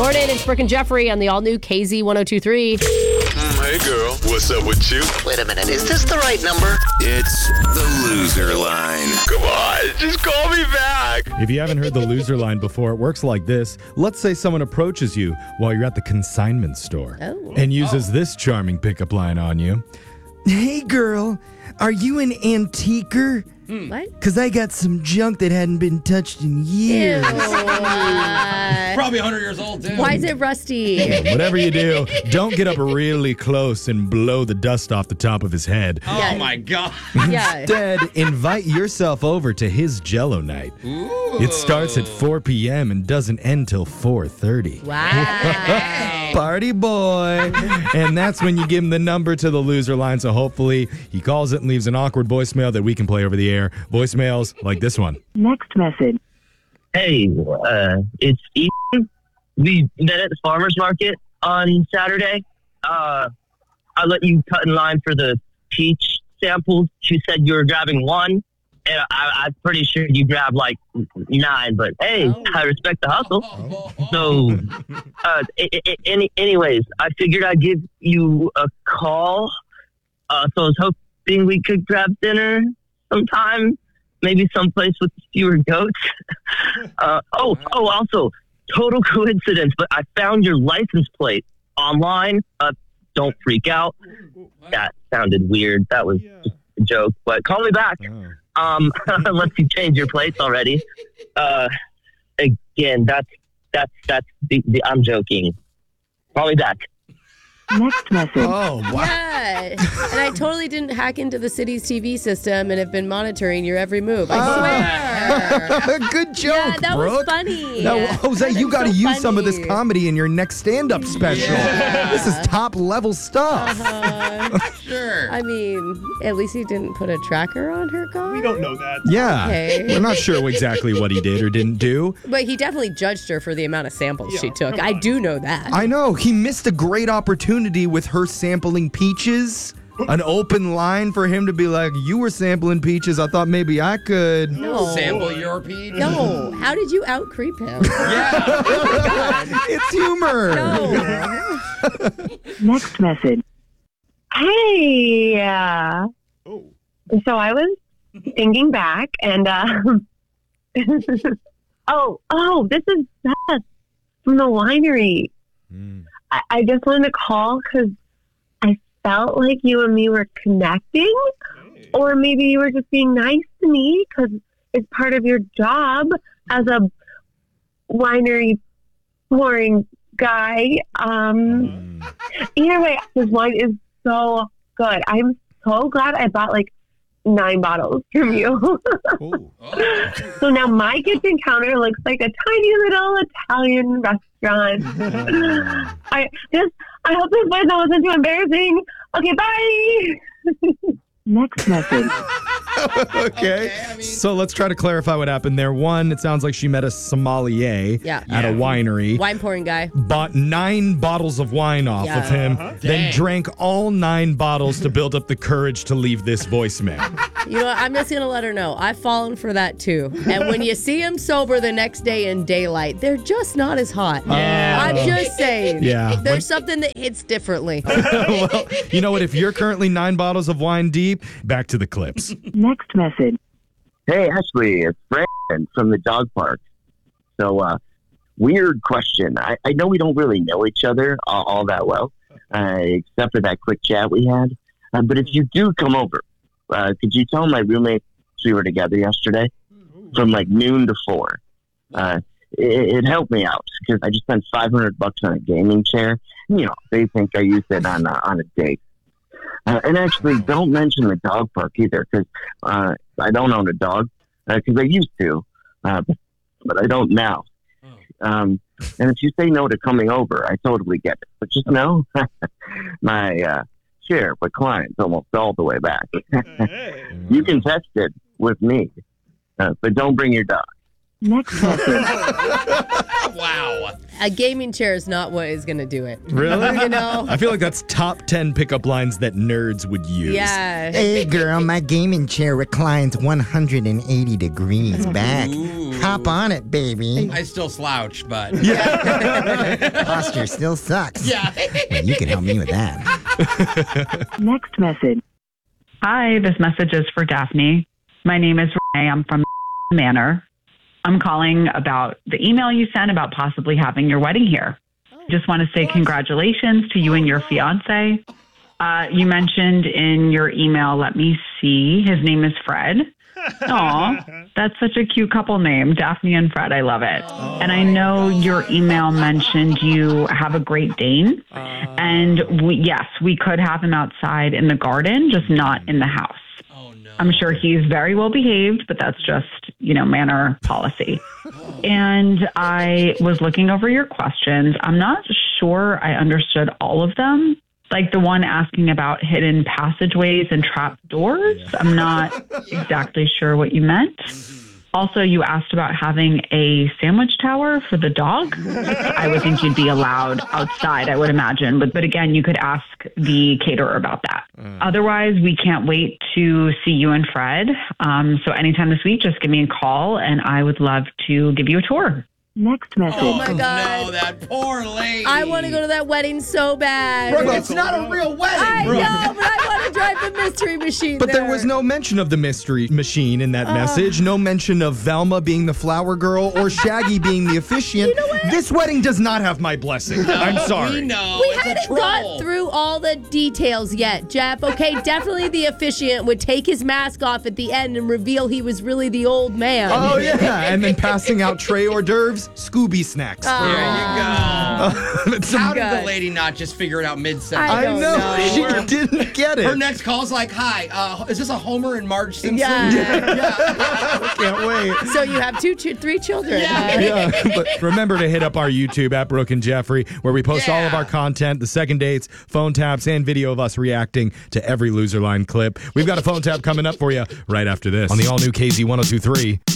Morning, it's Brooke and Jeffrey on the all-new KZ1023. Hey, girl. What's up with you? Wait a minute. Is this the right number? It's the loser line. Come on, just call me back. If you haven't heard the loser line before, it works like this. Let's say someone approaches you while you're at the consignment store and uses this charming pickup line on you. Hey, girl, are you an antiquer? What? Because I got some junk that hadn't been touched in years. Probably 100 years old, too. Why is it rusty? Whatever you do, don't get up really close and blow the dust off the top of his head. Oh, my God. Yeah. Instead, invite yourself over to his Jello night. Ooh. It starts at 4 p.m. and doesn't end till 4:30. Wow. Party boy. And that's when you give him the number to the loser line, so hopefully he calls it and leaves an awkward voicemail that we can play over the air. Voicemails like this one. Next message. Hey, it's Ethan. We met at the farmer's market on Saturday. I let you cut in line for the peach samples. You said you were grabbing one, and I'm pretty sure you grabbed like 9, but hey, I respect the hustle. So, anyways, I figured I'd give you a call. So I was hoping we could grab dinner sometime. Maybe someplace with fewer goats. Also, total coincidence, but I found your license plate online. Don't freak out. That sounded weird. That was just a joke, but call me back. Unless you change your plates already. Again, that's I'm joking. Call me back. Next message. Oh, wow. Yeah. And I totally didn't hack into the city's TV system and have been monitoring your every move. I swear. Good joke, Yeah, that was Brooke. funny. Now, Jose, you got to so use some of this funny. comedy in your next stand-up special. This is top-level stuff. Sure. I mean, at least he didn't put a tracker on her car. We don't know that. Yeah. Okay. We're not sure exactly what he did or didn't do. But he definitely judged her for the amount of samples she took. I do know that. I know. He missed a great opportunity with her sampling peaches. An open line for him to be like, you were sampling peaches. I thought maybe I could. No. Sample your peach? No. How did you out-creep him? Yeah. It's humor. No. Next message. Hey. So I was thinking back and this is Beth from the winery. I just wanted to call because I felt like you and me were connecting, or maybe you were just being nice to me because it's part of your job as a winery pouring guy. Either way, this wine is so good. I'm so glad I bought like 9 bottles from you. So now my kitchen counter looks like a tiny little Italian restaurant. I hope this voice wasn't too embarrassing. Okay, bye. Next message. Okay. So let's try to clarify what happened there. One, it sounds like she met a sommelier at a winery. Wine pouring guy. Bought 9 bottles of wine off of him, then drank all 9 bottles to build up the courage to leave this voicemail. You know what? I'm just going to let her know. I've fallen for that too. And when you see him sober the next day in daylight, they're just not as hot. I'm just saying. Yeah. There's something that hits differently. Well, you know what? If you're currently 9 bottles of wine deep, back to the clips. Next message. Hey, Ashley, it's Brandon from the dog park. So, weird question. I know we don't really know each other all that well, except for that quick chat we had. But if you do come over, could you tell my roommates we were together yesterday from like noon to 4? It helped me out because I just spent $500 on a gaming chair. You know, they think I used it on a date. And actually, don't mention the dog park either, because I don't own a dog, because I used to, but I don't now. And if you say no to coming over, I totally get it. But just know, my chair reclines almost all the way back. You can test it with me, but don't bring your dog. Next message. Wow. A gaming chair is not what is going to do it. Really? You know? I feel like that's top 10 pickup lines that nerds would use. Yeah. Hey, girl, my gaming chair reclines 180 degrees back. Hop on it, baby. I still slouch, but Posture still sucks. yeah. Well, you can help me with that. Next message. Hi, this message is for Daphne. My name is Renee. I'm from Manor. I'm calling about the email you sent about possibly having your wedding here. Just want to say congratulations to you and your fiance. You mentioned in your email, let me see, his name is Fred. Aw, that's such a cute couple name, Daphne and Fred. I love it. And I know your email mentioned you have a Great Dane. And we could have him outside in the garden, just not in the house. I'm sure he's very well behaved, but that's just, Manor policy. And I was looking over your questions. I'm not sure I understood all of them. Like the one asking about hidden passageways and trap doors. I'm not exactly sure what you meant. Also, you asked about having a sandwich tower for the dog. I would think you'd be allowed outside, I would imagine. But again, you could ask the caterer about that. Otherwise, we can't wait to see you and Fred. So anytime this week, just give me a call and I would love to give you a tour. Next message. Oh my God. No, that poor lady. I want to go to that wedding so bad. Brooke, It's not a real wedding, I Brooke. know, but I want to drive the mystery machine But there was no mention of the mystery machine in that message. No mention of Velma being the flower girl or Shaggy being the officiant. You know what? This wedding does not have my blessing. I'm We sorry. know. We it's a hadn't troll. got through all the details yet, Jeff. Okay, definitely the officiant would take his mask off at the end and reveal he was really the old man. Oh, yeah. And then passing out tray hors d'oeuvres, Scooby snacks. There you go. It's some- How did God. the lady not just figure it out mid-sentence? I I don't know. know. She didn't get it. Her next call's like, hi, is this a Homer and Marge Simpson? Yeah. Can't wait. So you have three children. Yeah. But remember to hit up our YouTube at Brooke and Jeffrey, where we post all of Yeah. our content, the second dates, phone taps, and video of us reacting to every Loser Line clip. We've got a phone tap coming up for you right after this on the all-new KZ 102.3.